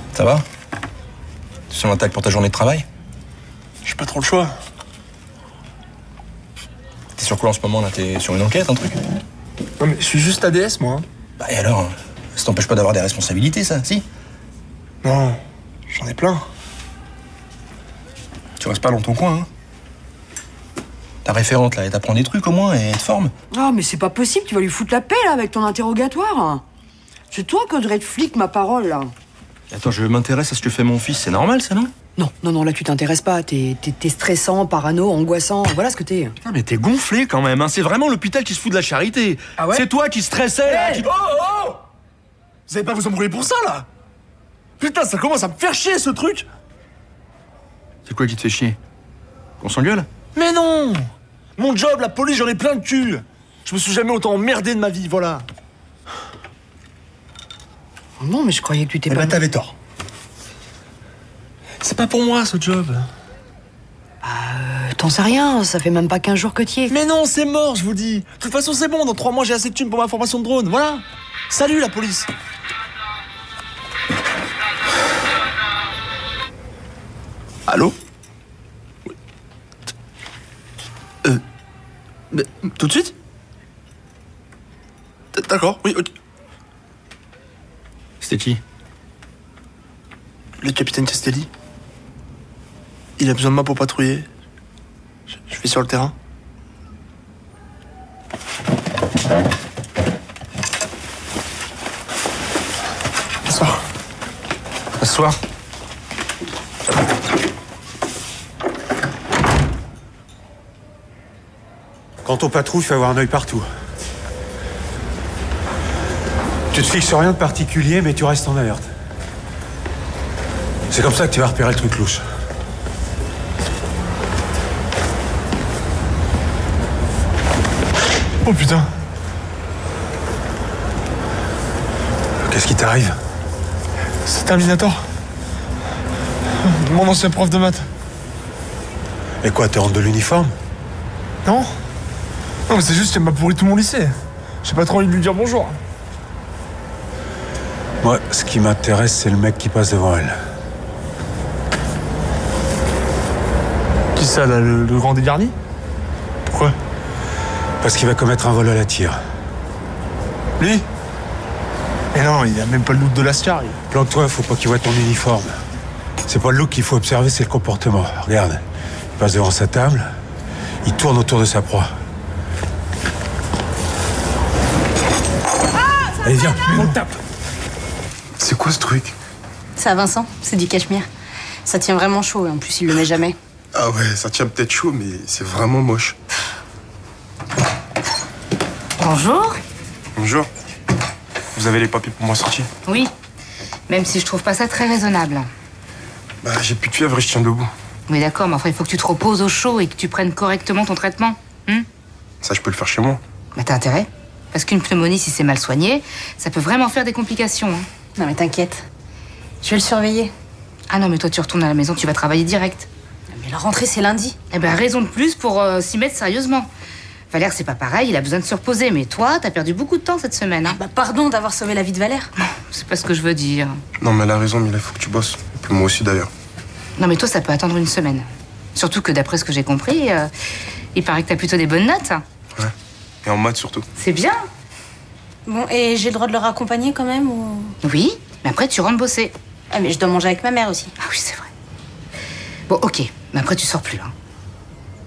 Ça va? Tu sens l'attaque pour ta journée de travail? J'ai pas trop le choix. T'es sur quoi en ce moment là? T'es sur une enquête, un truc? Non mais je suis juste ADS moi. Bah et alors? Ça t'empêche pas d'avoir des responsabilités, ça, si? Non, j'en ai plein. Tu restes pas dans ton coin, hein? Ta référente là, elle t'apprend des trucs au moins et elle te forme. Ah, mais c'est pas possible, tu vas lui foutre la paix là avec ton interrogatoire. C'est toi qui devrais être flic, ma parole là. Attends, je m'intéresse à ce que fait mon fils, c'est normal ça, non? Non, là tu t'intéresses pas, t'es stressant, parano, angoissant, voilà ce que t'es. Putain, mais t'es gonflé quand même, hein. C'est vraiment l'hôpital qui se fout de la charité. Ah ouais? C'est toi qui stressais là, qui... Oh! Vous allez pas vous embrouiller pour ça là? Putain, ça commence à me faire chier ce truc! C'est quoi qui te fait chier? Qu'on s'engueule? Mais non! Mon job, la police, j'en ai plein le cul! Je me suis jamais autant emmerdé de ma vie, voilà. Non, mais je croyais que tu t'es Eh pas... ben t'avais tort. C'est pas pour moi ce job. T'en sais rien, ça fait même pas 15 jours que t'y es. Mais non, c'est mort, je vous dis. De toute façon, c'est bon, dans 3 mois, j'ai assez de thunes pour ma formation de drone, voilà. Salut la police. Allô? Oui. Mais, tout de suite? D'accord, oui, ok. C'était qui? Le capitaine Castelli. Il a besoin de moi pour patrouiller. Je vais sur le terrain. Bonsoir. Asseoir. Quand on patrouille, il faut avoir un œil partout. Tu te fixes sur rien de particulier, mais tu restes en alerte. C'est comme ça que tu vas repérer le truc louche. Oh putain. Qu'est-ce qui t'arrive? C'est Terminator. Mon ancien prof de maths. Et quoi, tu rentres de l'uniforme? Non? Non, mais c'est juste qu'elle m'a pourri tout mon lycée. J'ai pas trop envie de lui dire bonjour. Moi, ce qui m'intéresse, c'est le mec qui passe devant elle. Qui ça, là, le grand dégarni? Pourquoi? Parce qu'il va commettre un vol à la tire. Lui? Mais non, il a même pas le look de l'Ascar. Planque-toi, faut pas qu'il voie ton uniforme. C'est pas le look qu'il faut observer, c'est le comportement. Regarde, il passe devant sa table, il tourne autour de sa proie. Allez, viens, on le tape. C'est quoi ce truc? Ça, Vincent, c'est du cachemire. Ça tient vraiment chaud et en plus, il le met jamais. Ah ouais, ça tient peut-être chaud, mais c'est vraiment moche. Bonjour. Bonjour. Vous avez les papiers pour moi sortir? Oui, même si je trouve pas ça très raisonnable. Bah, j'ai plus de fièvre et je tiens debout. Oui, d'accord, mais enfin, il faut que tu te reposes au chaud et que tu prennes correctement ton traitement. Ça, je peux le faire chez moi. Mais t'as intérêt. Parce qu'une pneumonie, si c'est mal soigné, ça peut vraiment faire des complications. Non, mais t'inquiète. Je vais le surveiller. Ah non, mais toi, tu retournes à la maison, tu vas travailler direct. Mais la rentrée, c'est lundi. Eh ben, raison de plus pour s'y mettre sérieusement. Valère, c'est pas pareil, il a besoin de se reposer. Mais toi, t'as perdu beaucoup de temps cette semaine. Hein. Bah, pardon d'avoir sauvé la vie de Valère. C'est pas ce que je veux dire. Non, mais elle a raison, Mila, il faut que tu bosses. Et puis moi aussi, d'ailleurs. Non, mais toi, ça peut attendre une semaine. Surtout que d'après ce que j'ai compris, il paraît que t'as plutôt des bonnes notes. Ouais. Et en maths, surtout. C'est bien. Bon, et j'ai le droit de le raccompagner quand même ou... Oui, mais après, tu rentres bosser. Ah, mais je dois manger avec ma mère aussi. Ah oui, c'est vrai. Bon, ok. Mais après, tu sors plus, hein.